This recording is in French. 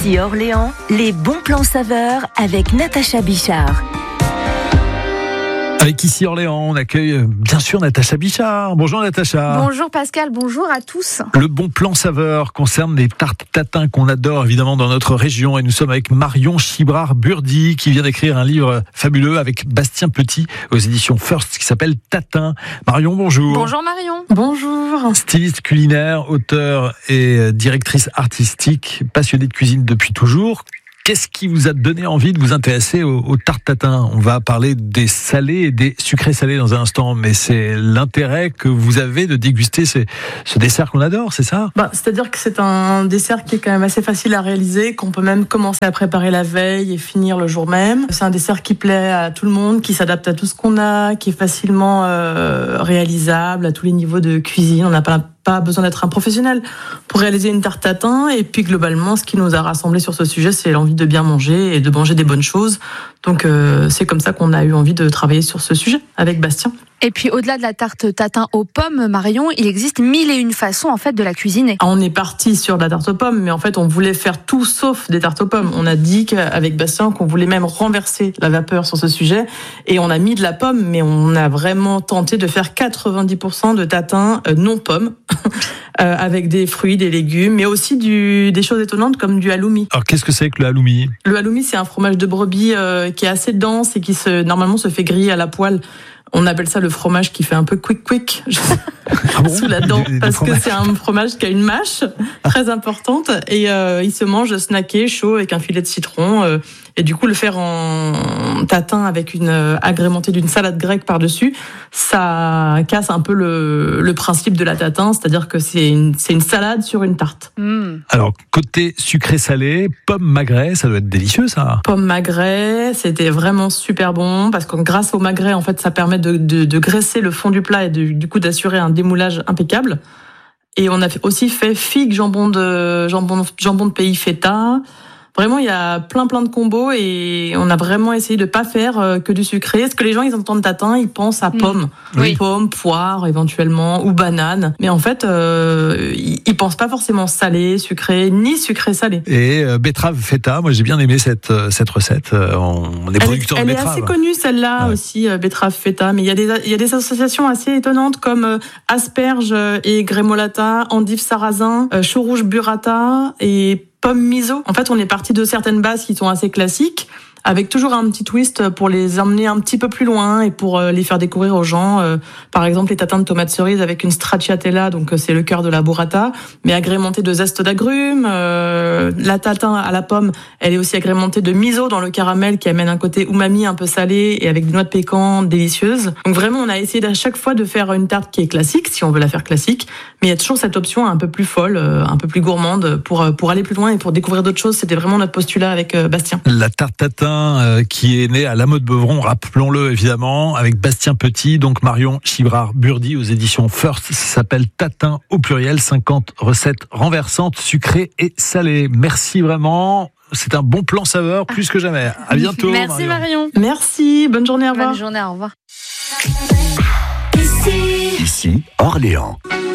Ici Orléans, les bons plans saveurs avec Natacha Bichard. Avec Ici Orléans, on accueille bien sûr Natacha Bichard. Bonjour Natacha. Bonjour Pascal, bonjour à tous. Le bon plan saveur concerne les tartes tatin qu'on adore évidemment dans notre région. Et nous sommes avec Marion Chibrard-Burdi qui vient d'écrire un livre fabuleux avec Bastien Petit aux éditions First qui s'appelle Tatin. Marion, bonjour. Bonjour Marion. Bonjour. Styliste culinaire, auteure et directrice artistique, passionnée de cuisine depuis toujours. Qu'est-ce qui vous a donné envie de vous intéresser aux tartes tatin ? On va parler des salés et des sucrés salés dans un instant, mais c'est l'intérêt que vous avez de déguster ce dessert qu'on adore, c'est ça ? C'est-à-dire que c'est un dessert qui est quand même assez facile à réaliser, qu'on peut même commencer à préparer la veille et finir le jour même. C'est un dessert qui plaît à tout le monde, qui s'adapte à tout ce qu'on a, qui est facilement réalisable à tous les niveaux de cuisine. On n'a pas besoin d'être un professionnel pour réaliser une tarte tatin. Et puis globalement, ce qui nous a rassemblés sur ce sujet, c'est l'envie de bien manger et de manger des bonnes choses. Donc c'est comme ça qu'on a eu envie de travailler sur ce sujet avec Bastien. Et puis au-delà de la tarte tatin aux pommes, Marion, il existe 1001 façons en fait de la cuisiner. On est parti sur la tarte aux pommes, mais en fait on voulait faire tout sauf des tartes aux pommes. On a dit qu'avec Bastien qu'on voulait même renverser la vapeur sur ce sujet, et on a mis de la pomme, mais on a vraiment tenté de faire 90% de tatin non pommes. Avec des fruits, des légumes, mais aussi des choses étonnantes comme du halloumi. Alors qu'est-ce que c'est que le halloumi ? Le halloumi, c'est un fromage de brebis qui est assez dense et qui normalement se fait griller à la poêle. On appelle ça le fromage qui fait un peu quick sous la dent, parce que c'est un fromage qui a une mâche très importante et il se mange snacké, chaud, avec un filet de citron. Et du coup, le faire en tatin avec agrémenté d'une salade grecque par-dessus, ça casse un peu le principe de la tatin, c'est-à-dire que c'est une salade sur une tarte. Alors, côté sucré-salé, pomme magret, ça doit être délicieux, ça. Pomme magret, c'était vraiment super bon, parce que grâce au magret, en fait, ça permet de graisser le fond du plat et du coup d'assurer un démoulage impeccable. Et on a aussi fait figue, jambon de pays feta. Vraiment, il y a plein de combos et on a vraiment essayé de pas faire que du sucré. Parce que les gens, ils entendent tatin, ils pensent à pommes. Oui. Pommes, poires éventuellement, ou bananes. Mais en fait, ils pensent pas forcément salé, sucré, ni sucré-salé. Et betterave feta, moi j'ai bien aimé cette recette. On est producteur de betterave. Elle est assez connue celle-là aussi, betterave feta. Mais il y a des associations assez étonnantes comme asperges et grémolata, endive sarrasin, chou rouge burrata et pomme miso. En fait, on est parti de certaines bases qui sont assez classiques, avec toujours un petit twist pour les emmener un petit peu plus loin et pour les faire découvrir aux gens. Par exemple, les tatins de tomates cerises avec une stracciatella, donc c'est le cœur de la burrata, mais agrémenté de zeste d'agrumes. La tatin à la pomme, elle est aussi agrémentée de miso dans le caramel qui amène un côté umami un peu salé et avec des noix de pécan délicieuses. Donc vraiment, on a essayé à chaque fois de faire une tarte qui est classique, si on veut la faire classique, mais il y a toujours cette option un peu plus folle, un peu plus gourmande pour aller plus loin et pour découvrir d'autres choses. C'était vraiment notre postulat avec Bastien. La tarte tatin qui est née à La Motte-Beuvron, rappelons-le évidemment, avec Bastien Petit, donc Marion Chibrard-Burdi aux éditions First. Ça s'appelle Tatin au pluriel, 50 recettes renversantes, sucrées et salées. Merci vraiment. C'est un bon plan saveur plus que jamais. À bientôt. Merci Marion. Merci, bonne journée, au revoir. Bonne journée, au revoir. Ici Orléans.